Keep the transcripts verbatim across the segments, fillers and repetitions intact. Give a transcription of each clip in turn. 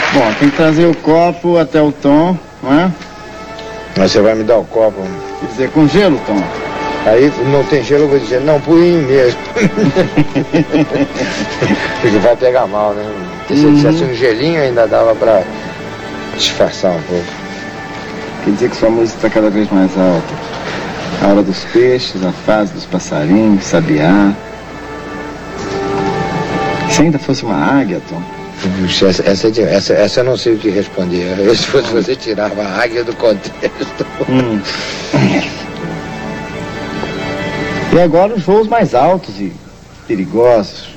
Bom, tem que trazer o copo até o Tom, não é? Mas você vai me dar o copo. Quer dizer, com gelo, Tom? Aí não tem gelo, eu vou dizer, não, por mim mesmo. Porque vai pegar mal, né? Porque se eu tivesse um gelinho ainda dava pra disfarçar um pouco. Quer dizer que sua música está cada vez mais alta. A hora dos peixes, a fase dos passarinhos, sabiá. Se ainda fosse uma águia, Tom? Puxa, essa, essa, essa, essa eu não sei o que responder. Se fosse você tirava a águia do contexto. Hum. E agora os voos mais altos e perigosos.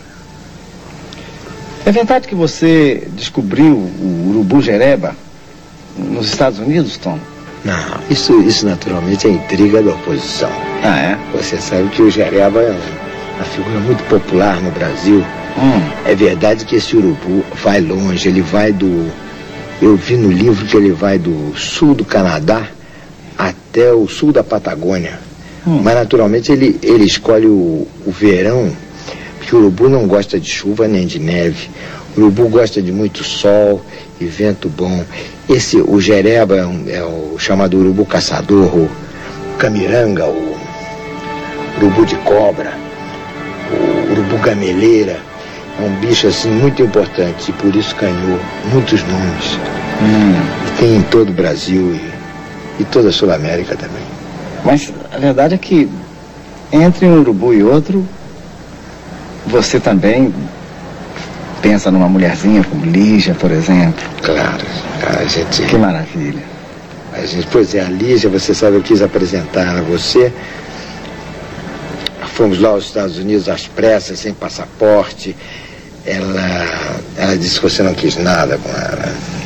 É verdade que você descobriu o urubu jereba nos Estados Unidos, Tom? Não, isso, isso naturalmente é intriga da oposição. Ah, é? Você sabe que o jereba é uma figura muito popular no Brasil. Hum. É verdade que esse urubu vai longe, ele vai do... Eu vi no livro que ele vai do sul do Canadá até o sul da Patagônia. Hum. Mas naturalmente ele, ele escolhe o, o verão, porque o urubu não gosta de chuva nem de neve. O urubu gosta de muito sol e vento bom. Esse, o jereba é, um, é o chamado urubu caçador, o camiranga, o urubu de cobra, o urubu gameleira. É um bicho assim muito importante e por isso ganhou muitos nomes. Hum. E tem em todo o Brasil e, e toda a Sul-América também. Mas a verdade é que entre um urubu e outro, você também pensa numa mulherzinha como Lígia, por exemplo. Claro, a gente... Que maravilha. A gente, pois é, a Lígia, você sabe, eu quis apresentar a você. Fomos lá aos Estados Unidos às pressas, sem passaporte. Ela, ela disse que você não quis nada com ela.